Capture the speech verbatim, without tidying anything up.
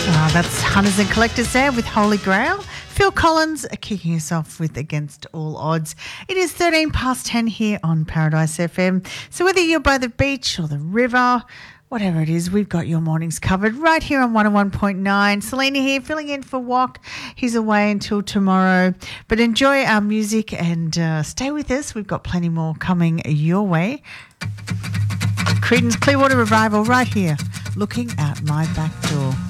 Oh, that's Hunters and Collectors there with Holy Grail. Phil Collins kicking us off with Against All Odds. It is thirteen past ten here on Paradise F M. So whether you're by the beach or the river, whatever it is, we've got your mornings covered right here on one oh one point nine. Selena here, filling in for Wok. He's away until tomorrow. But enjoy our music and uh, stay with us. We've got plenty more coming your way. Creedence Clearwater Revival right here, looking out my back door.